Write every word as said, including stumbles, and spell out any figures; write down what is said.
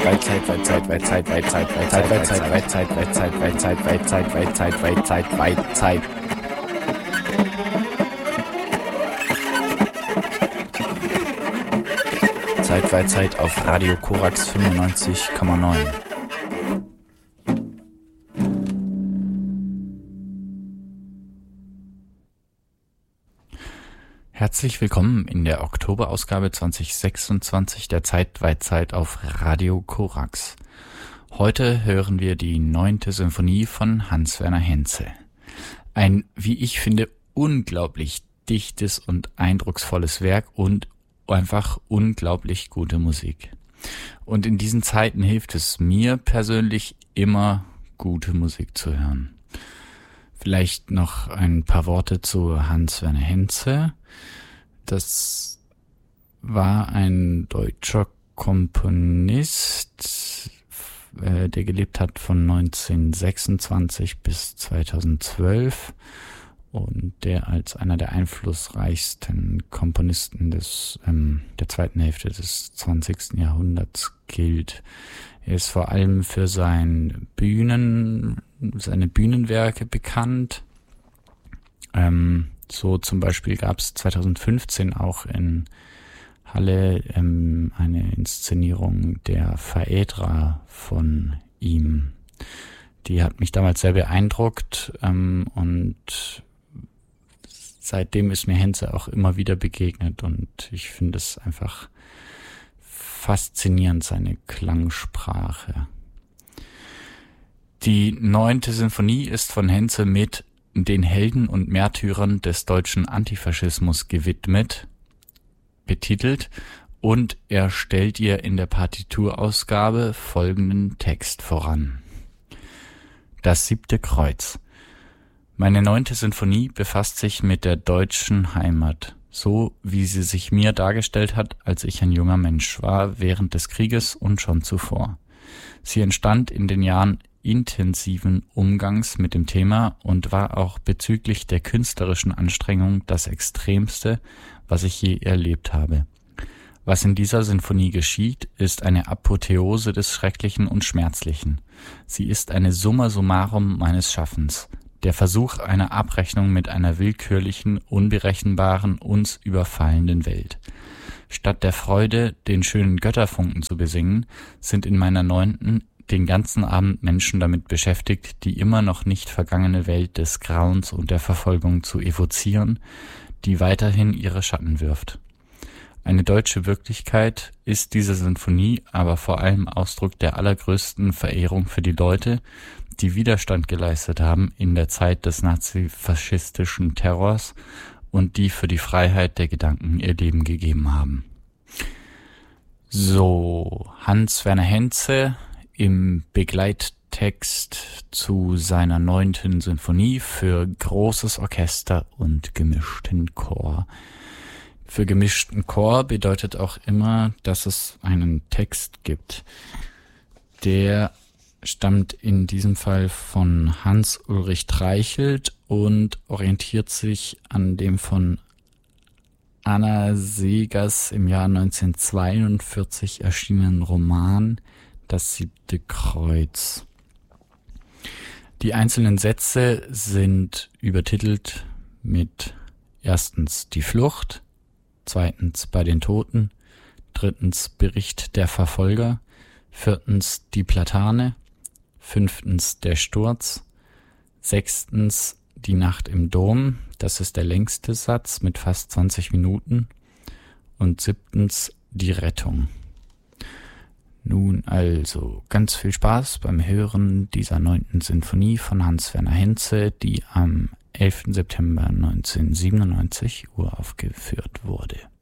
weit, Zeit, weit, Zeit, weit, Zeit, weit, Zeit, weit, Zeit, weit, Zeit, weit, Zeit, weit, Zeit, weit, Zeit, weit, Zeit, weit, Zeit, weit, Zeit, weit, Zeit. Zeit, weit, Zeit auf Radio Korax fünfundneunzig Komma neun. Herzlich willkommen in der Oktoberausgabe zwanzig sechsundzwanzig der Zeit-Weit-Zeit auf Radio Korax. Heute hören wir die neunte Sinfonie von Hans-Werner Henze. Ein, wie ich finde, unglaublich dichtes und eindrucksvolles Werk und einfach unglaublich gute Musik. Und in diesen Zeiten hilft es mir persönlich immer, gute Musik zu hören. Vielleicht noch ein paar Worte zu Hans-Werner Henze. Das war ein deutscher Komponist, äh, der gelebt hat von neunzehnhundertsechsundzwanzig bis zweitausendzwölf und der als einer der einflussreichsten Komponisten des ähm, der zweiten Hälfte des zwanzigsten Jahrhunderts gilt. Er ist vor allem für sein Bühnen, seine Bühnenwerke bekannt. Ähm, so zum Beispiel gab es zweitausendfünfzehn auch in Halle ähm, eine Inszenierung der Phaedra von ihm. Die hat mich damals sehr beeindruckt ähm, und seitdem ist mir Henze auch immer wieder begegnet und ich finde es einfach faszinierend, seine Klangsprache. Die neunte Sinfonie ist von Henze mit den Helden und Märtyrern des deutschen Antifaschismus gewidmet, betitelt, und er stellt ihr in der Partiturausgabe folgenden Text voran. Das siebte Kreuz. Meine neunte Sinfonie befasst sich mit der deutschen Heimat, so wie sie sich mir dargestellt hat, als ich ein junger Mensch war, während des Krieges und schon zuvor. Sie entstand in den Jahren intensiven Umgangs mit dem Thema und war auch bezüglich der künstlerischen Anstrengung das Extremste, was ich je erlebt habe. Was in dieser Sinfonie geschieht, ist eine Apotheose des Schrecklichen und Schmerzlichen. Sie ist eine Summa summarum meines Schaffens, der Versuch einer Abrechnung mit einer willkürlichen, unberechenbaren, uns überfallenden Welt. Statt der Freude, den schönen Götterfunken zu besingen, sind in meiner neunten den ganzen Abend Menschen damit beschäftigt, die immer noch nicht vergangene Welt des Grauens und der Verfolgung zu evozieren, die weiterhin ihre Schatten wirft. Eine deutsche Wirklichkeit ist diese Sinfonie aber vor allem Ausdruck der allergrößten Verehrung für die Leute, die Widerstand geleistet haben in der Zeit des nazifaschistischen Terrors und die für die Freiheit der Gedanken ihr Leben gegeben haben. So, Hans-Werner Henze im Begleittext zu seiner neunten Sinfonie für großes Orchester und gemischten Chor. Für gemischten Chor bedeutet auch immer, dass es einen Text gibt. Der stammt in diesem Fall von Hans-Ulrich Treichelt und orientiert sich an dem von Anna Seghers im Jahr neunzehnhundertzweiundvierzig erschienenen Roman Das siebte Kreuz. Die einzelnen Sätze sind übertitelt mit erstens die Flucht, zweitens bei den Toten, drittens Bericht der Verfolger, viertens die Platane, fünftens der Sturz, sechstens die Nacht im Dom, das ist der längste Satz mit fast zwanzig Minuten, und siebtens die Rettung. Nun also ganz viel Spaß beim Hören dieser neunten Sinfonie von Hans-Werner Henze, die am elften September neunzehnhundertsiebenundneunzig uraufgeführt wurde.